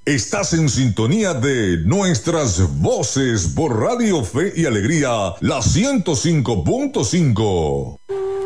Estás en sintonía de Nuestras Voces por Radio Fe y Alegría, la 105.5.